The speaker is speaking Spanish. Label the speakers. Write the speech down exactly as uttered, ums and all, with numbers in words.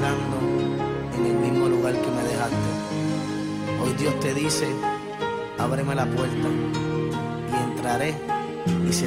Speaker 1: esperando en el mismo lugar que me dejaste. Hoy Dios te dice, ábreme la puerta y entraré y